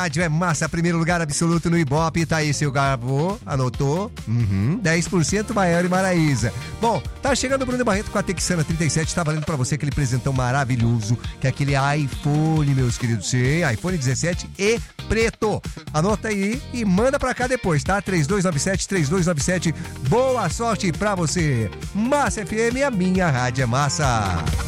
rádio é massa, primeiro lugar absoluto no Ibope. Tá aí, seu Gabo, anotou? 10% maior em Maraísa. Bom, tá chegando o Bruno Barreto com a Texana 37, tá valendo pra você aquele presentão maravilhoso, que é aquele iPhone, meus queridos. Sim, iPhone 17 e preto. Anota aí e manda pra cá depois, tá? 3297. Boa sorte pra você. Massa FM, a minha rádio é massa.